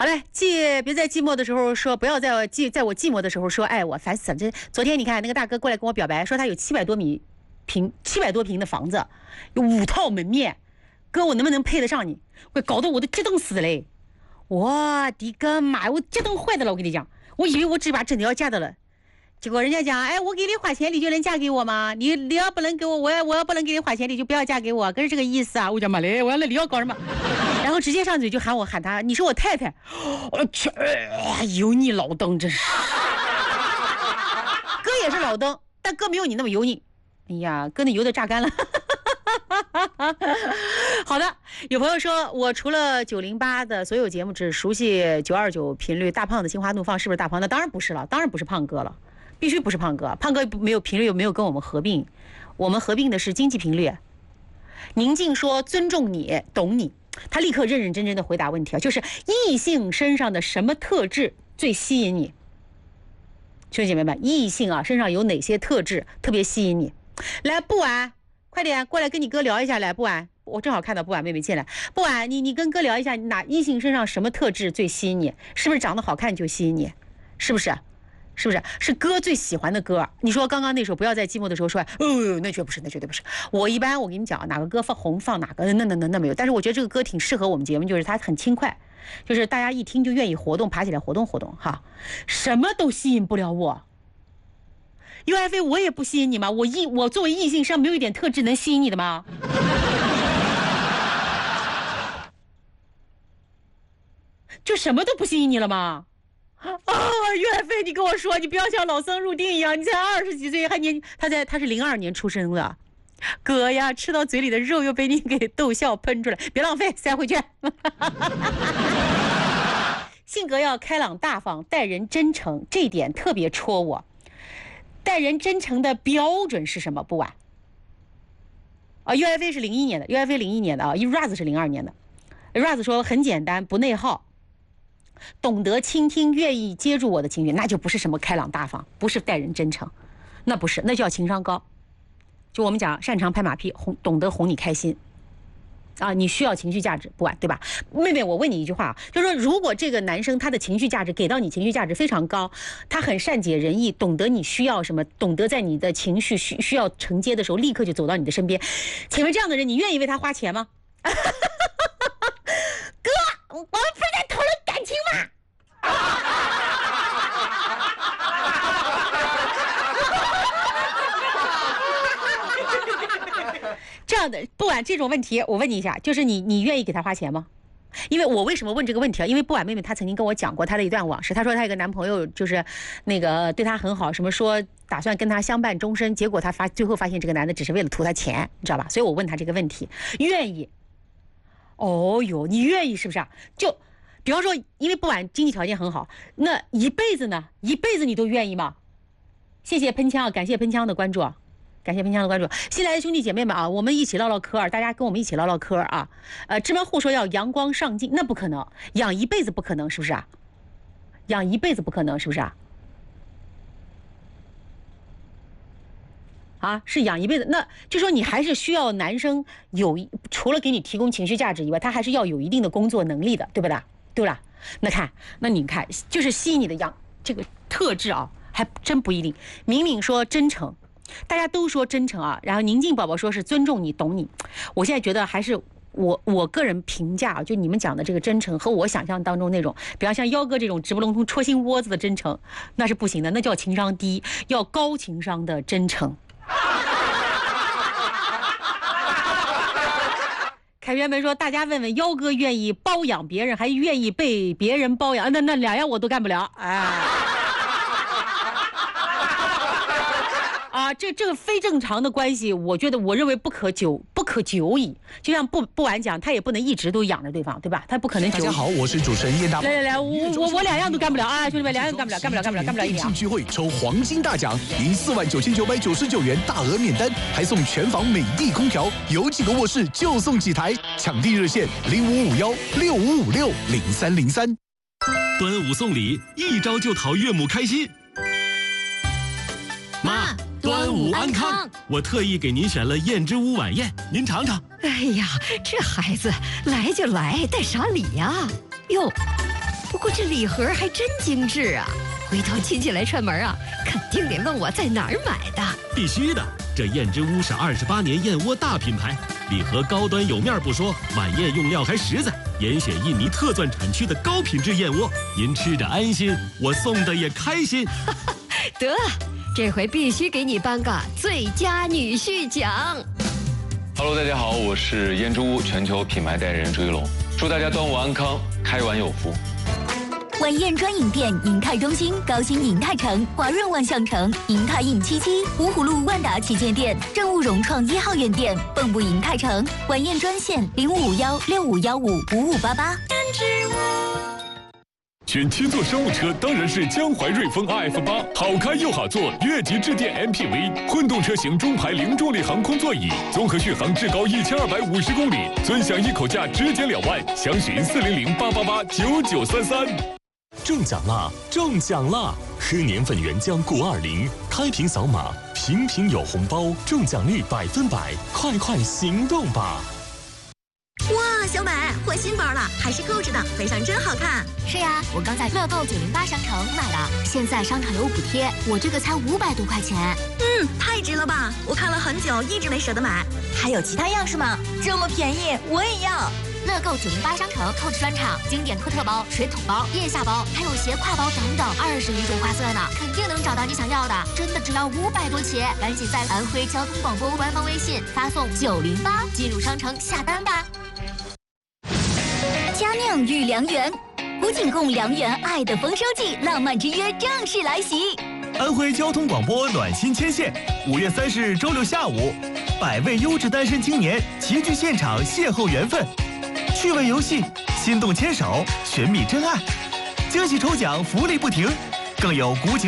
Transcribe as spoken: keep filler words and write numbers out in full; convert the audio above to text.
好嘞，寂别在寂寞的时候说，不要在我寂在我寂寞的时候说爱我，烦死了！这昨天你看那个大哥过来跟我表白，说他有七百多米平七百多平的房子，有五套门面，哥我能不能配得上你？我搞得我都激动死嘞！我的个妈，我激动坏的了！我跟你讲，我以为我这把真的要嫁的了。结果人家讲，哎，我给你花钱，你就能嫁给我吗？你你要不能给我，我要我要不能给你花钱，你就不要嫁给我，可是这个意思啊！我讲妈嘞，我要那你要搞什么？然后直接上嘴就喊我喊他，你是我太太，我去，哎油腻老登真是。哥也是老登，但哥没有你那么油腻。哎呀，哥那油都榨干了。好的，有朋友说我除了九零八的所有节目只熟悉九二九频率，大胖的心花怒放是不是大胖？那当然不是了，当然不是胖哥了。必须不是胖哥，胖哥没有频率，没有跟我们合并，我们合并的是经济频率。宁静说尊重你，懂你，他立刻认认真真的回答问题啊，就是异性身上的什么特质最吸引你？兄弟姐妹们，异性啊身上有哪些特质特别吸引你？来，不晚，快点过来跟你哥聊一下来，不晚，我正好看到不晚妹妹进来，不晚，你你跟哥聊一下，哪异性身上什么特质最吸引你？是不是长得好看就吸引你？是不是？是不是是哥最喜欢的歌？你说刚刚那首不要在寂寞的时候说，哦，那绝不是，那绝对不是。我一般我跟你讲，哪个歌放红放哪个，那那那那没有。但是我觉得这个歌挺适合我们节目，就是它很轻快，就是大家一听就愿意活动，爬起来活动活动哈。什么都吸引不了我 ，U F A 我也不吸引你吗？我异我作为异性上没有一点特质能吸引你的吗？就什么都不吸引你了吗？啊，岳飞，你跟我说，你不要像老僧入定一样，你才二十几岁还年，他在他是零二年出生的，哥呀，吃到嘴里的肉又被你给逗笑喷出来，别浪费，塞回去。性格要开朗大方，待人真诚，这一点特别戳我。待人真诚的标准是什么？不晚。啊 ，U F A 是零一年的 ，U F A 零一年的啊 ，Raz 是零二年的。Raz 说很简单，不内耗。懂得倾听，愿意接住我的情绪，那就不是什么开朗大方，不是待人真诚，那不是，那叫情商高。就我们讲擅长拍马屁，哄懂得哄你开心啊，你需要情绪价值，不晚，对吧？妹妹，我问你一句话，就是说，如果这个男生他的情绪价值给到你情绪价值非常高，他很善解人意，懂得你需要什么，懂得在你的情绪需需要承接的时候，立刻就走到你的身边，请问这样的人，你愿意为他花钱吗？哥，我们不是在讨论感情吗？这样的，不管这种问题，我问你一下，就是你你愿意给他花钱吗？因为我为什么问这个问题啊？因为不晚妹妹她曾经跟我讲过她的一段往事，她说她有个男朋友就是那个对她很好，什么说打算跟她相伴终身，结果她发最后发现这个男的只是为了图她钱，你知道吧？所以我问她这个问题，愿意？哦哟，你愿意是不是啊？就比方说，因为不晚经济条件很好，那一辈子呢？一辈子你都愿意吗？谢谢喷枪，感谢喷枪的关注啊！感谢喷枪的关注，新来的兄弟姐妹们啊，我们一起唠唠嗑，大家跟我们一起唠唠嗑啊。呃，芝麻户说要阳光上进，那不可能，养一辈子不可能，是不是啊？养一辈子不可能，是不是啊？啊，是养一辈子，那就说你还是需要男生有，除了给你提供情绪价值以外，他还是要有一定的工作能力的，对不对？对吧？那看，那你看，就是吸引你的养这个特质啊，还真不一定。明明说真诚。大家都说真诚啊，然后宁静宝宝说是尊重你懂你，我现在觉得还是我我个人评价啊，就你们讲的这个真诚和我想象当中那种，比方像幺哥这种直不隆咚戳心窝子的真诚，那是不行的，那叫情商低，要高情商的真诚。凯旋门说，大家问问幺哥愿意包养别人，还愿意被别人包养，那那两样我都干不了，哎。啊，这这个非正常的关系，我觉得我认为不可久不可久矣。就像不不晚讲，他也不能一直都养着对方，对吧？他不可能久。 大家好，我是主持人叶大。 来来来，我我我两样都干不了啊，兄弟们，两样都干不了，干不了，干不了，干不了一两。 聚会抽黄金大奖，赢四万九千九百九十九元大额免单，还送全房美的空调，有几个卧室就送几台，抢地热线零五五幺六五五六零三零三。 端午送礼，一招就讨岳母开心。妈。端午安康！我特意给您选了燕之屋晚宴，您尝尝。 哎呀，这孩子来就来，带啥礼呀？哟， 不过这礼盒还真精致啊！回头亲戚来串门啊，肯定得问我在哪儿买的。 必须的，这燕之屋是二十八年燕窝大品牌，礼盒高端有面不说，晚宴用料还实在，严选印尼特钻产区的高品质燕窝，您吃着安心，我送的也开心。 得，这回必须给你颁个最佳女婿奖。 Hello， 大家好，我是燕之屋全球品牌代言人朱一龙，祝大家端午安康，开碗有福。 晚宴专营店：银泰中心、高新银泰城、华润万象城、银泰印七七、芜湖路万达旗舰店、正物融创一号院店、蚌埠银泰城。晚宴专线：零五五幺六五幺五五五八八。 选七座商务车当然是江淮瑞风 R F 八，好开又好坐，越级致电 M P V， 混动车型中排零重力航空座椅，综合续航至高一千二百五十公里，尊享一口价直减两万，详询四零零八八八九九三三。 中奖啦！中奖啦！喝年份原浆固二零，开瓶扫码，瓶瓶有红包，中奖率百分百，快快行动吧！ 哇，小美换新包了，还是购置的，背上真好看。是呀，我刚在乐购九零八商城买的，现在商场有补贴，我这个才五百多块钱。嗯，太值了吧！我看了很久，一直没舍得买。还有其他样式吗？这么便宜，我也要。乐购九零八商城购置专场，经典托特包、水桶包、腋下包，还有斜挎包等等，二十余种花色呢，肯定能找到你想要的。真的只要五百多起，赶紧在安徽交通广播官方微信发送九零八进入商城下单吧。佳酿与良缘，古井贡良缘爱的丰收季，浪漫之约正式来袭。 安徽交通广播暖心牵线，五月三十日周六下午，百位优质单身青年齐聚现场邂逅缘分，趣味游戏，心动牵手，寻觅真爱，惊喜抽奖，福利不停，更有古井